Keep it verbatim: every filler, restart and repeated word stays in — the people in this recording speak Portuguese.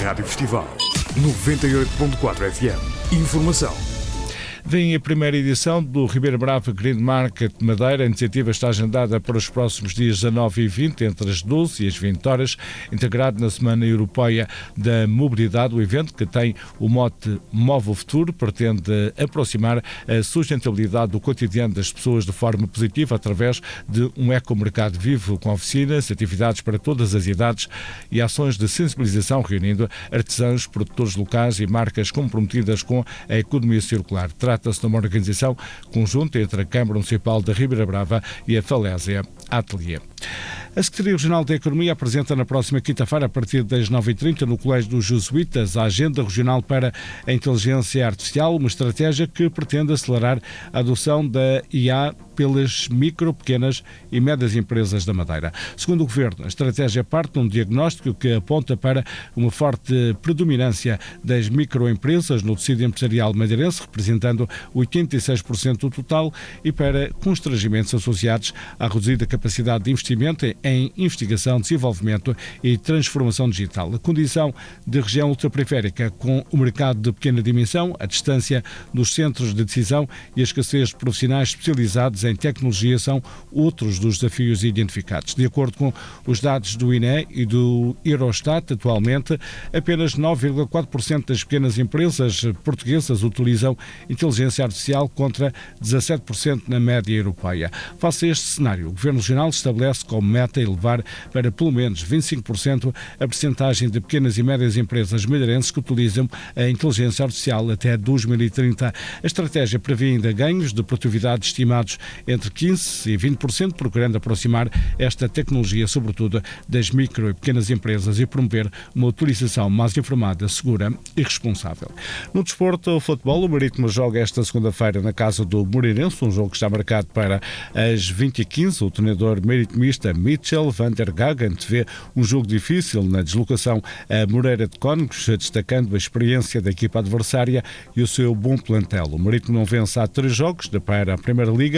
Rádio Festival noventa e oito ponto quatro F M. Informação. Vem a primeira edição do Ribeira Brava Green Market Madeira. A iniciativa está agendada para os próximos dias dezanove e vinte, entre as doze e as vinte horas, integrado na Semana Europeia da Mobilidade. O evento, que tem o mote Move o Futuro, pretende aproximar a sustentabilidade do cotidiano das pessoas de forma positiva através de um ecomercado vivo, com oficinas, atividades para todas as idades e ações de sensibilização, reunindo artesãos, produtores locais e marcas comprometidas com a economia circular. Trata-se de uma organização conjunta entre a Câmara Municipal de Ribeira Brava e a Falésia Atelier. A Secretaria Regional da Economia apresenta na próxima quinta-feira, a partir das nove e trinta, no Colégio dos Jesuítas, a Agenda Regional para a Inteligência Artificial, uma estratégia que pretende acelerar a adoção da I A pelas micro, pequenas e médias empresas da Madeira. Segundo o Governo, a estratégia parte de um diagnóstico que aponta para uma forte predominância das microempresas no tecido empresarial madeirense, representando oitenta e seis por cento do total, e para constrangimentos associados à reduzida capacidade de investimento em investigação, desenvolvimento e transformação digital. A condição de região ultraperiférica com o mercado de pequena dimensão, a distância dos centros de decisão e a escassez de profissionais especializados em tecnologia são outros dos desafios identificados. De acordo com os dados do I N E e do Eurostat, atualmente apenas nove vírgula quatro por cento das pequenas empresas portuguesas utilizam inteligência artificial, contra dezassete por cento na média europeia. Face a este cenário, o Governo Regional estabelece como meta elevar para pelo menos vinte e cinco por cento a percentagem de pequenas e médias empresas madeirenses que utilizam a inteligência artificial até dois mil e trinta. A estratégia prevê ainda ganhos de produtividade estimados entre quinze e vinte por cento, procurando aproximar esta tecnologia, sobretudo das micro e pequenas empresas, e promover uma utilização mais informada, segura e responsável. No desporto, o futebol, o Marítimo joga esta segunda-feira na casa do Moreirense, um jogo que está marcado para as vinte e quinze. O treinador maritimista Mitchell van der Gagen vê um jogo difícil na deslocação a Moreira de Cónegos, destacando a experiência da equipa adversária e o seu bom plantel. O Marítimo não vence há três jogos para a Primeira Liga.